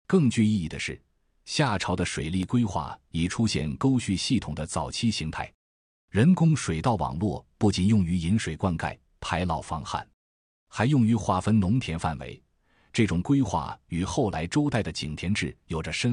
更具意义的是，夏朝的水利规划已出现沟渠系统的早期形态。人工水道网络不仅用于引水灌溉、排涝防旱，还用于划分农田范围。这种规划与后来周代的井田制有着深